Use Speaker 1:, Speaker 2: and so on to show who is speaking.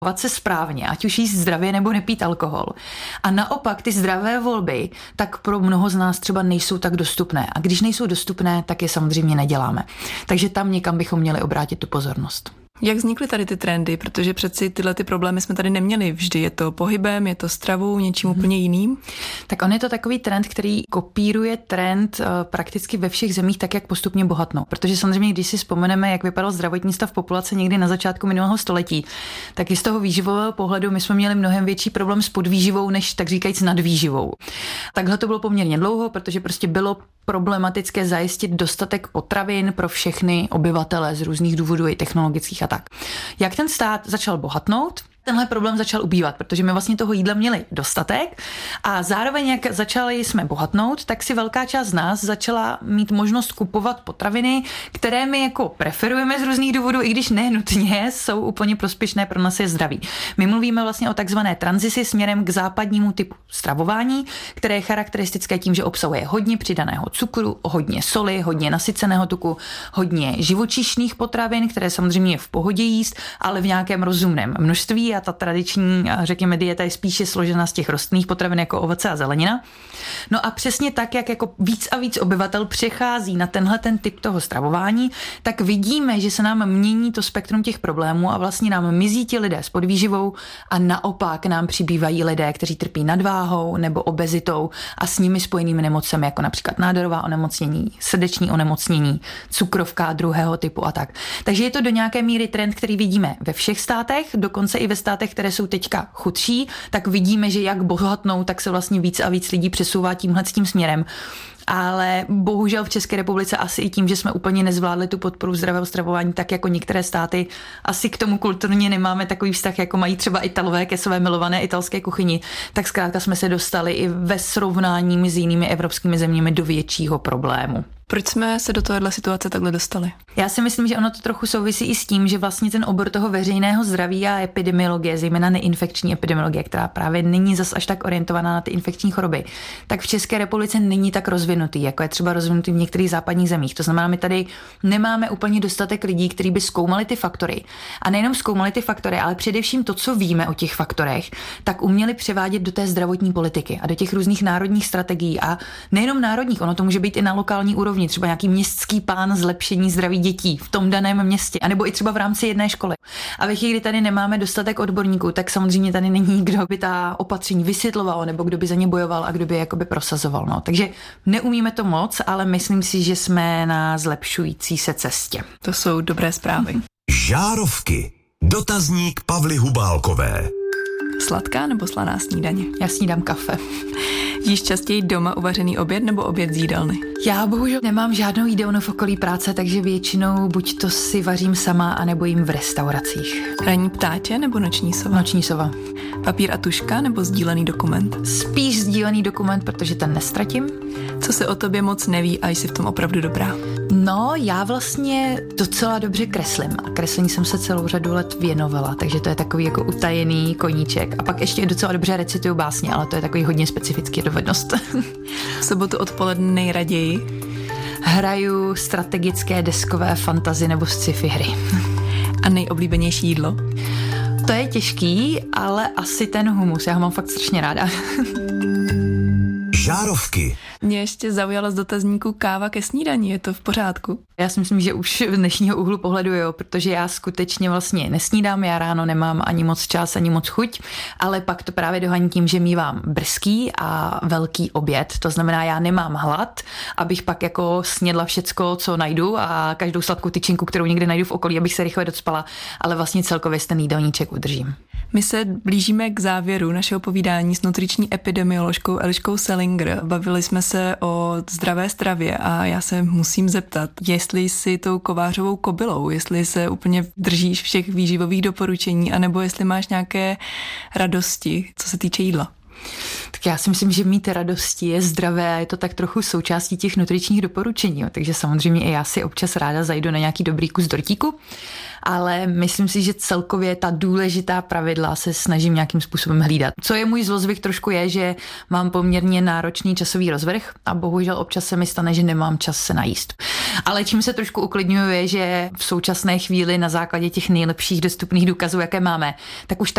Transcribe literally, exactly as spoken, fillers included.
Speaker 1: Chovat se správně, ať už jíst zdravě nebo nepít alkohol. A naopak ty zdravé volby tak pro mnoho z nás třeba nejsou tak dostupné. A když nejsou dostupné, tak je samozřejmě neděláme. Takže tam někam bychom měli obrátit tu pozornost.
Speaker 2: Jak vznikly tady ty trendy? Protože přeci tyhle ty problémy jsme tady neměli vždy. Je to pohybem, je to stravou, něčím hmm. úplně jiným?
Speaker 1: Tak on je to takový trend, který kopíruje trend uh, prakticky ve všech zemích tak, jak postupně bohatnou. Protože samozřejmě, když si vzpomeneme, jak vypadal zdravotní stav populace někdy na začátku minulého století, tak i z toho výživového pohledu my jsme měli mnohem větší problém s podvýživou, než tak říkajíc nadvýživou. Takhle to bylo poměrně dlouho, protože prostě bylo problematické zajistit dostatek potravin pro všechny obyvatele z různých důvodů i technologických a tak. Jak ten stát začal bohatnout, tenhle problém začal ubývat, protože my vlastně toho jídla měli dostatek a zároveň, jak začali jsme bohatnout, tak si velká část z nás začala mít možnost kupovat potraviny, které my jako preferujeme z různých důvodů, i když ne nutně jsou úplně prospěšné pro naše zdraví. My mluvíme vlastně o takzvané tranzici směrem k západnímu typu stravování, které je charakteristické tím, že obsahuje hodně přidaného cukru, hodně soli, hodně nasyceného tuku, hodně živočišných potravin, které samozřejmě je v pohodě jíst, ale v nějakém rozumném množství. A ta tradiční, řekněme, dieta je spíše složena z těch rostlinných potravin jako ovoce a zelenina. No a přesně tak, jak jako víc a víc obyvatel přechází na tenhle ten typ toho stravování, tak vidíme, že se nám mění to spektrum těch problémů a vlastně nám mizí ti lidé s podvýživou a naopak nám přibývají lidé, kteří trpí nadváhou nebo obezitou a s nimi spojenými nemocemi, jako například nádorová onemocnění, srdeční onemocnění, cukrovka druhého typu a tak. Takže je to do nějaké míry trend, který vidíme ve všech státech, dokonce i ve státech, které jsou teďka chudší, tak vidíme, že jak bohatnou, tak se vlastně víc a víc lidí přesouvá tímhle s tím směrem. Ale bohužel v České republice asi i tím, že jsme úplně nezvládli tu podporu zdravého stravování, tak jako některé státy, asi k tomu kulturně nemáme takový vztah, jako mají třeba Italové ke své milované italské kuchyni, tak zkrátka jsme se dostali i ve srovnání s jinými evropskými zeměmi do většího problému.
Speaker 2: Proč jsme se do tohohle situace takhle dostali?
Speaker 1: Já si myslím, že ono to trochu souvisí i s tím, že vlastně ten obor toho veřejného zdraví a epidemiologie, zejména neinfekční epidemiologie, která právě není zas až tak orientovaná na ty infekční choroby, tak v České republice není tak rozvinutý, jako je třeba rozvinutý v některých západních zemích. To znamená, my tady nemáme úplně dostatek lidí, kteří by zkoumali ty faktory. A nejenom zkoumali ty faktory, ale především to, co víme o těch faktorech, tak uměli převádět do té zdravotní politiky a do těch různých národních strategií a nejenom národních, ono to může být i na lokální úrovni. Třeba nějaký městský plán zlepšení zdraví dětí v tom daném městě, anebo i třeba v rámci jedné školy. A ve chvíli, kdy tady nemáme dostatek odborníků, tak samozřejmě tady není, kdo by ta opatření vysvětloval, nebo kdo by za ně bojoval a kdo by je jakoby prosazoval. No. Takže neumíme to moc, ale myslím si, že jsme na zlepšující se cestě.
Speaker 2: To jsou dobré zprávy.
Speaker 3: Žárovky. Dotazník Pavly Hubálkové.
Speaker 2: Sladká nebo slaná snídaně?
Speaker 1: Já snídám kafe.
Speaker 2: Jíš častěji doma uvařený oběd nebo oběd z jídelny?
Speaker 1: Já bohužel nemám žádnou jídelnu v okolí práce, takže většinou buď to si vařím sama, anebo jím v restauracích.
Speaker 2: Ranní ptáče nebo noční sova?
Speaker 1: Noční sova.
Speaker 2: Papír a tužka nebo sdílený dokument?
Speaker 1: Spíš sdílený dokument, protože ten nestratím.
Speaker 2: Co se o tobě moc neví a jsi v tom opravdu dobrá?
Speaker 1: No, já vlastně docela dobře kreslím a kreslení jsem se celou řadu let věnovala, takže to je takový jako utajený koníček. A pak ještě docela dobře recituju básně, ale to je takový hodně specifický dovednost.
Speaker 2: V sobotu odpoledne nejraději?
Speaker 1: Hraju strategické deskové fantasy nebo sci-fi hry.
Speaker 2: A nejoblíbenější jídlo?
Speaker 1: To je těžký, ale asi ten humus, já ho mám fakt strašně ráda.
Speaker 3: Žárovky.
Speaker 2: Mě ještě zaujala z dotazníku káva ke snídani, je to v pořádku?
Speaker 1: Já si myslím, že už z dnešního úhlu pohledu jo, protože já skutečně vlastně nesnídám, já ráno nemám ani moc čas, ani moc chuť, ale pak to právě dohaní tím, že mívám brzký a velký oběd, to znamená, já nemám hlad, abych pak jako snědla všecko, co najdu a každou sladkou tyčinku, kterou někde najdu v okolí, abych se rychle docpala, ale vlastně celkově ten jídelníček udržím.
Speaker 2: My se blížíme k závěru našeho povídání s nutriční epidemioložkou Eliškou Selinger. Bavili jsme se o zdravé stravě a já se musím zeptat, jestli jsi tou kovářovou kobylou, jestli se úplně držíš všech výživových doporučení, anebo jestli máš nějaké radosti, co se týče jídla.
Speaker 1: Tak já si myslím, že mít radosti je zdravé a je to tak trochu součástí těch nutričních doporučení. Takže samozřejmě i já si občas ráda zajdu na nějaký dobrý kus dortíku, ale myslím si, že celkově ta důležitá pravidla se snažím nějakým způsobem hlídat. Co je můj zlozvyk trošku je, že mám poměrně náročný časový rozvrh a bohužel občas se mi stane, že nemám čas se najíst. Ale čím se trošku uklidňuju je, že v současné chvíli na základě těch nejlepších dostupných důkazů, jaké máme, tak už